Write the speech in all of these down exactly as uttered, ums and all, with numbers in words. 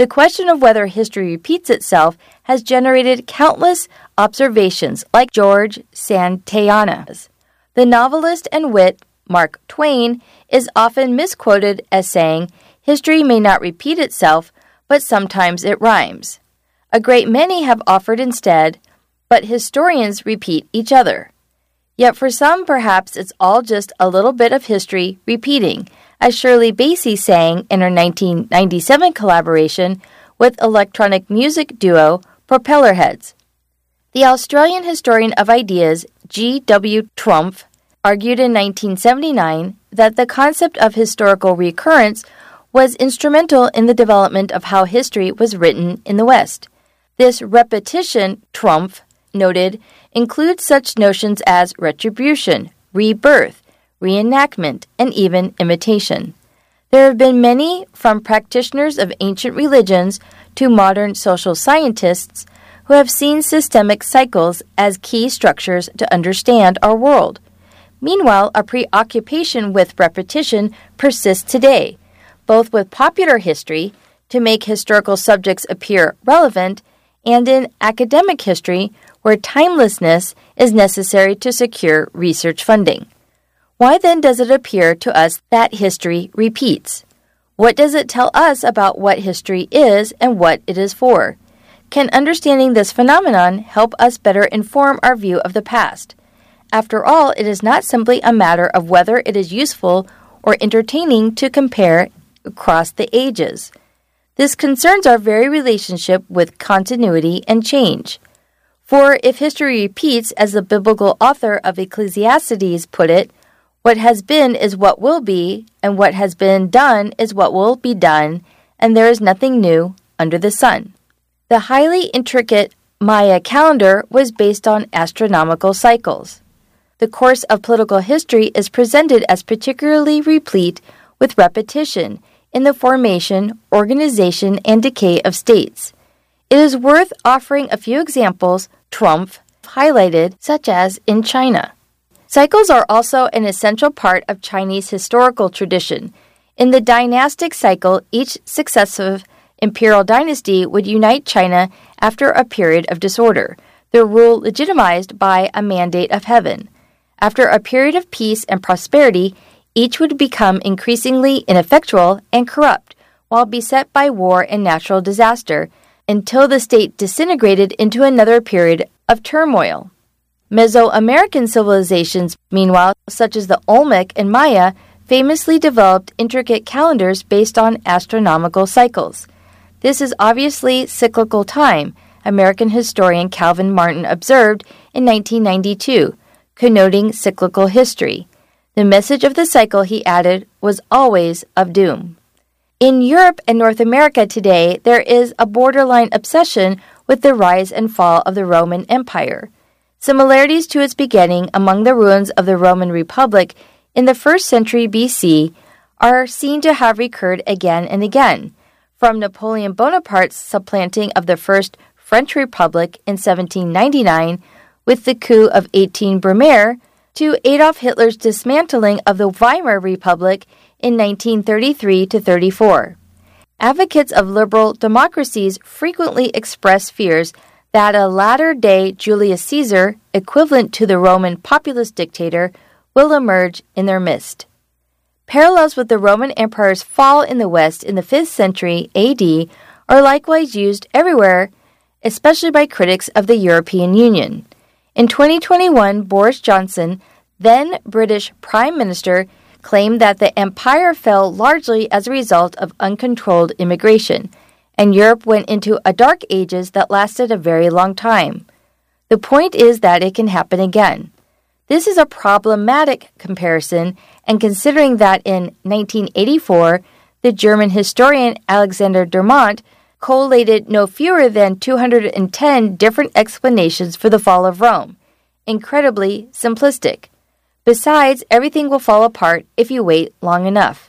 The question of whether history repeats itself has generated countless observations like George Santayana's. The novelist and wit Mark Twain is often misquoted as saying, "History may not repeat itself, but sometimes it rhymes." A great many have offered instead, "But historians repeat each other." Yet for some, perhaps it's all just a little bit of history repeating, as Shirley Bassey sang in her nineteen ninety-seven collaboration with electronic music duo Propellerheads. The Australian historian of ideas G W Trumpf argued in nineteen seventy-nine that the concept of historical recurrence was instrumental in the development of how history was written in the West. This repetition, Trumpf noted, includes such notions as retribution, rebirth, reenactment, and even imitation. There have been many, from practitioners of ancient religions to modern social scientists, who have seen systemic cycles as key structures to understand our world. Meanwhile, a preoccupation with repetition persists today, both with popular history, to make historical subjects appear relevant, and in academic history, where timelessness is necessary to secure research funding. Why then does it appear to us that history repeats? What does it tell us about what history is and what it is for? Can understanding this phenomenon help us better inform our view of the past? After all, it is not simply a matter of whether it is useful or entertaining to compare across the ages. This concerns our very relationship with continuity and change. For if history repeats, as the biblical author of Ecclesiastes put it, what has been is what will be, and what has been done is what will be done, and there is nothing new under the sun. The highly intricate Maya calendar was based on astronomical cycles. The course of political history is presented as particularly replete with repetition in the formation, organization, and decay of states. It is worth offering a few examples Trumpf highlighted, such as in China. Cycles are also an essential part of Chinese historical tradition. In the dynastic cycle, each successive imperial dynasty would unite China after a period of disorder, their rule legitimized by a mandate of heaven. After a period of peace and prosperity, each would become increasingly ineffectual and corrupt, while beset by war and natural disaster, until the state disintegrated into another period of turmoil. Mesoamerican civilizations, meanwhile, such as the Olmec and Maya, famously developed intricate calendars based on astronomical cycles. This is obviously cyclical time, American historian Calvin Martin observed in nineteen ninety-two, connoting cyclical history. The message of the cycle, he added, was always of doom. In Europe and North America today, there is a borderline obsession with the rise and fall of the Roman Empire. Similarities to its beginning among the ruins of the Roman Republic in the first century B C are seen to have recurred again and again, from Napoleon Bonaparte's supplanting of the First French Republic in seventeen ninety-nine with the coup of eighteen Brumaire to Adolf Hitler's dismantling of the Weimar Republic in nineteen thirty-three to thirty-four. Advocates of liberal democracies frequently express fears that a latter-day Julius Caesar, equivalent to the Roman populist dictator, will emerge in their midst. Parallels with the Roman Empire's fall in the West in the fifth century A D are likewise used everywhere, especially by critics of the European Union. In twenty twenty-one, Boris Johnson, then British Prime Minister, claimed that the empire fell largely as a result of uncontrolled immigration, and Europe went into a dark ages that lasted a very long time. The point is that it can happen again. This is a problematic comparison, and considering that in nineteen eighty-four, the German historian Alexander Dermont collated no fewer than two hundred ten different explanations for the fall of Rome. Incredibly simplistic. Besides, everything will fall apart if you wait long enough.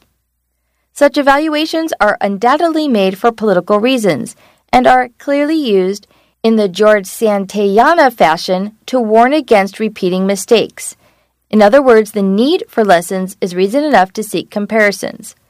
Such evaluations are undoubtedly made for political reasons and are clearly used in the George Santayana fashion to warn against repeating mistakes. In other words, the need for lessons is reason enough to seek comparisons.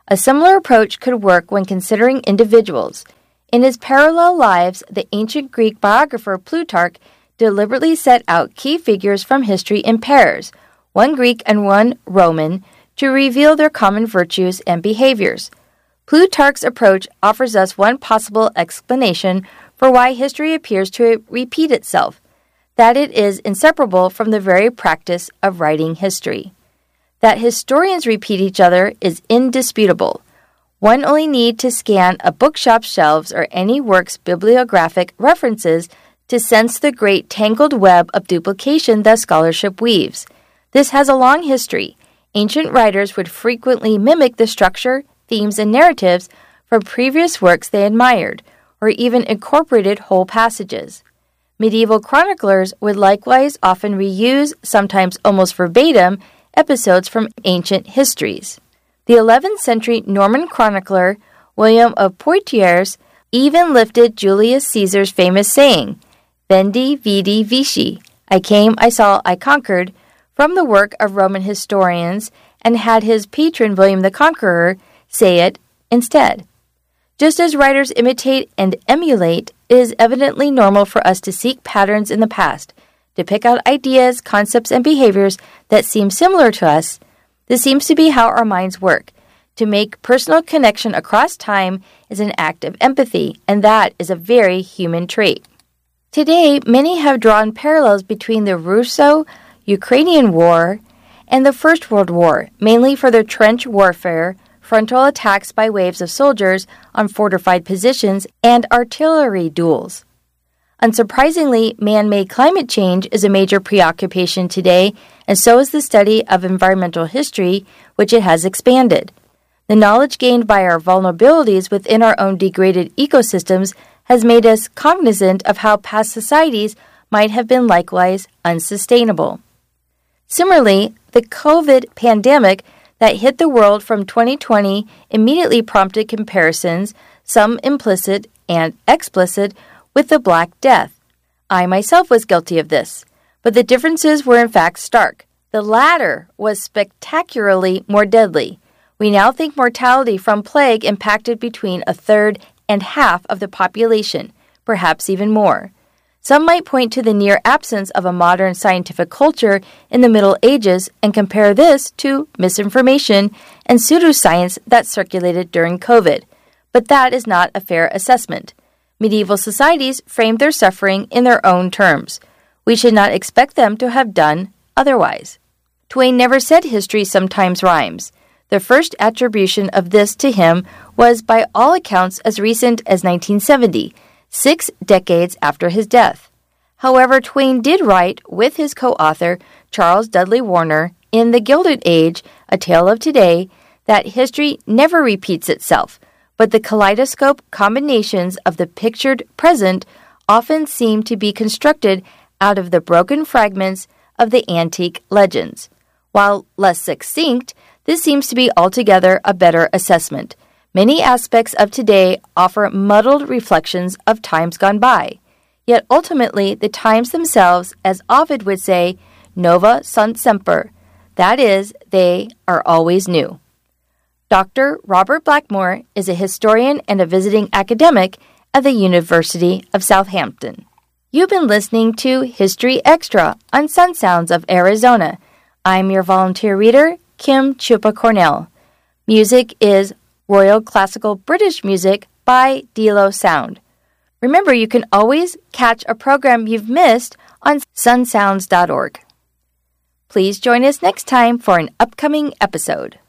A similar approach could work when considering individuals. In his Parallel Lives, the ancient Greek biographer Plutarch deliberately set out key figures from history in pairs, one Greek and one Roman, to reveal their common virtues and behaviors. Plutarch's approach offers us one possible explanation for why history appears to repeat itself, that it is inseparable from the very practice of writing history. That historians repeat each other is indisputable. One only need to scan a bookshop's shelves or any work's bibliographic references to sense the great tangled web of duplication that scholarship weaves. This has a long history. Ancient writers would frequently mimic the structure, themes, and narratives from previous works they admired, or even incorporated whole passages. Medieval chroniclers would likewise often reuse, sometimes almost verbatim, episodes from ancient histories. The eleventh century Norman chronicler William of Poitiers even lifted Julius Caesar's famous saying, Vendi, vidi, vici, I came, I saw, I conquered, from the work of Roman historians, and had his patron William the Conqueror say it instead. Just as writers imitate and emulate, it is evidently normal for us to seek patterns in the past, to pick out ideas, concepts, and behaviors that seem similar to us. This seems to be how our minds work. To make personal connection across time is an act of empathy, and that is a very human trait. Today, many have drawn parallels between the Russo-Ukrainian War and the First World War, mainly for their trench warfare, frontal attacks by waves of soldiers on fortified positions, and artillery duels. Unsurprisingly, man-made climate change is a major preoccupation today, and so is the study of environmental history, which it has expanded. The knowledge gained by our vulnerabilities within our own degraded ecosystems has made us cognizant of how past societies might have been likewise unsustainable. Similarly, the COVID pandemic that hit the world from twenty twenty immediately prompted comparisons, some implicit and explicit, with the Black Death. I myself was guilty of this, but the differences were in fact stark. The latter was spectacularly more deadly. We now think mortality from plague impacted between a third and half of the population, perhaps even more. Some might point to the near absence of a modern scientific culture in the Middle Ages and compare this to misinformation and pseudoscience that circulated during COVID. But that is not a fair assessment. Medieval societies framed their suffering in their own terms. We should not expect them to have done otherwise. Twain never said history sometimes rhymes. The first attribution of this to him was by all accounts as recent as nineteen seventy, six decades after his death. However, Twain did write with his co-author, Charles Dudley Warner, in The Gilded Age, A Tale of Today, that history never repeats itself, but the kaleidoscope combinations of the pictured present often seem to be constructed out of the broken fragments of the antique legends. While less succinct, this seems to be altogether a better assessment. Many aspects of today offer muddled reflections of times gone by. Yet ultimately, the times themselves, as Ovid would say, nova sunt semper. That is, they are always new. Doctor Robert Blackmore is a historian and a visiting academic at the University of Southampton. You've been listening to History Extra on Sun Sounds of Arizona. I'm your volunteer reader, Kim Chupa Cornell. Music is Royal Classical British Music by Delo Sound. Remember, you can always catch a program you've missed on sun sounds dot org. Please join us next time for an upcoming episode.